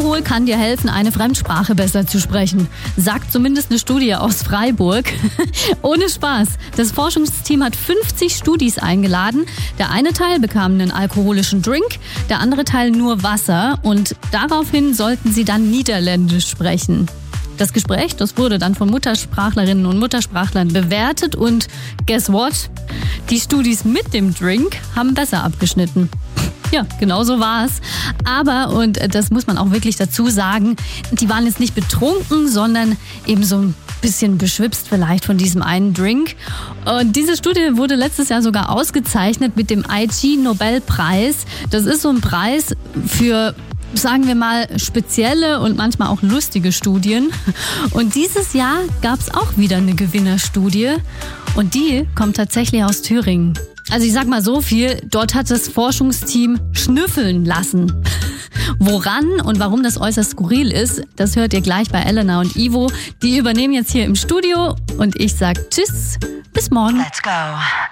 Alkohol kann dir helfen, eine Fremdsprache besser zu sprechen. Sagt zumindest eine Studie aus Freiburg. Ohne Spaß. Das Forschungsteam hat 50 Studis eingeladen. Der eine Teil bekam einen alkoholischen Drink, der andere Teil nur Wasser. Und daraufhin sollten sie dann Niederländisch sprechen. Das Gespräch, das wurde dann von Muttersprachlerinnen und Muttersprachlern bewertet und guess what? Die Studis mit dem Drink haben besser abgeschnitten. Ja, genau so war es. Aber, und das muss man auch wirklich dazu sagen, die waren jetzt nicht betrunken, sondern eben so ein bisschen beschwipst vielleicht von diesem einen Drink. Und diese Studie wurde letztes Jahr sogar ausgezeichnet mit dem IG-Nobelpreis. Das ist so ein Preis für, sagen wir mal, spezielle und manchmal auch lustige Studien. Und dieses Jahr gab es auch wieder eine Gewinnerstudie und die kommt tatsächlich aus Thüringen. Also ich sag mal so viel, dort hat das Forschungsteam schnüffeln lassen. Woran und warum das äußerst skurril ist, das hört ihr gleich bei Elena und Ivo. Die übernehmen jetzt hier im Studio und ich sag tschüss, bis morgen. Let's go.